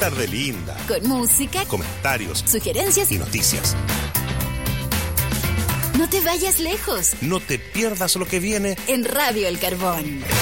tarde linda. Con música, Comentarios, sugerencias y noticias. No te vayas lejos. No te pierdas lo que viene En Radio El Carbón.